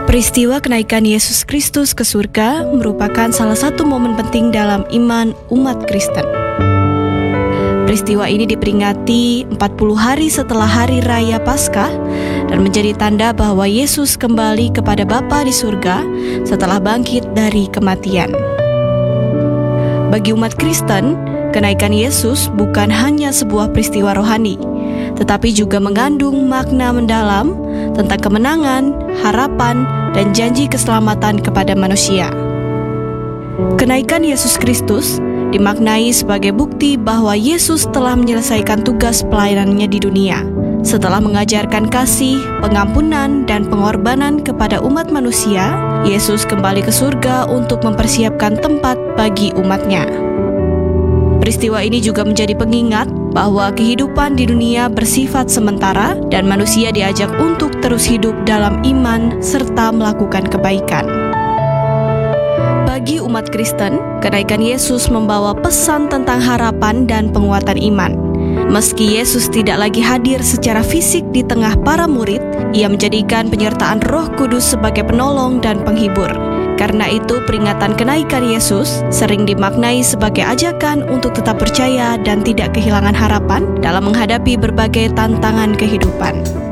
Peristiwa kenaikan Yesus Kristus ke surga merupakan salah satu momen penting dalam iman umat Kristen. Peristiwa ini diperingati 40 hari setelah hari raya Paskah dan menjadi tanda bahwa Yesus kembali kepada Bapa di surga setelah bangkit dari kematian. Bagi umat Kristen, kenaikan Yesus bukan hanya sebuah peristiwa rohani, tetapi juga mengandung makna mendalam tentang kemenangan, harapan, dan janji keselamatan kepada manusia. Kenaikan Yesus Kristus dimaknai sebagai bukti bahwa Yesus telah menyelesaikan tugas pelayanannya di dunia. Setelah mengajarkan kasih, pengampunan, dan pengorbanan kepada umat manusia, Yesus kembali ke surga untuk mempersiapkan tempat bagi umatnya. Peristiwa ini juga menjadi pengingat bahwa kehidupan di dunia bersifat sementara dan manusia diajak untuk terus hidup dalam iman serta melakukan kebaikan. Bagi umat Kristen, kenaikan Yesus membawa pesan tentang harapan dan penguatan iman. Meski Yesus tidak lagi hadir secara fisik di tengah para murid, Ia menjadikan penyertaan Roh Kudus sebagai penolong dan penghibur. Karena itu, peringatan kenaikan Yesus sering dimaknai sebagai ajakan untuk tetap percaya dan tidak kehilangan harapan dalam menghadapi berbagai tantangan kehidupan.